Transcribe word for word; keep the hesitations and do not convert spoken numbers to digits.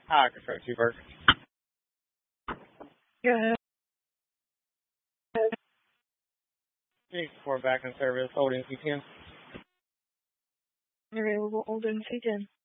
Ah, confirm two Burke. Good. three four back in service, holding C ten. Available, Olden C ten.